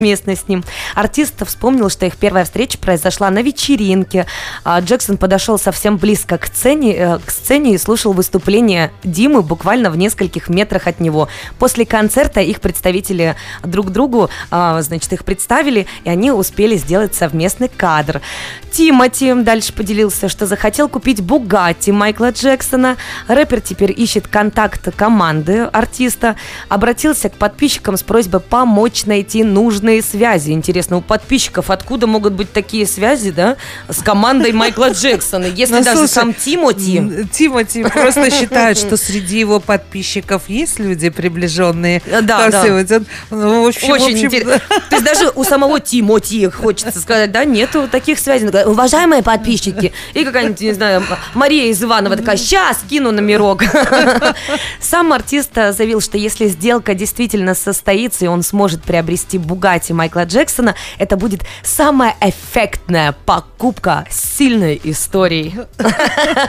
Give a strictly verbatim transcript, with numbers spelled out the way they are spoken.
совместно с ним. Артист вспомнил, что их первая встреча произошла на вечеринке. Джексон подошел совсем близко к сцене, к сцене и слушал выступление Димы буквально в нескольких метрах от него. После концерта их представители друг другу, значит, их представили, и они успели сделать совместный кадр. Тимоти дальше поделился, что захотел купить Бугатти Майкла Джексона. Рэпер теперь ищет контакт команды артиста. Обратился к подписчикам с просьбой помочь найти нужные связи. Интересно, у подписчиков откуда могут быть такие связи, да, с командой Майкла Джексона, если ну, даже слушай, сам Тимоти... Тимоти просто считает, что среди его подписчиков есть люди, приближенные. Да, да. Ну, в общем, Очень в общем, интересно. То есть даже у самого Тимоти, хочется сказать, да, нету таких связей. Уважаемые подписчики, и какая-нибудь, не знаю, Мария из Иванова такая, сейчас кину номерок. Сам артист заявил, что если сделка действительно состоится, и он сможет приобрести Бугатти Майкла Джексона, это будет самая эффектная покупка с сильной историей.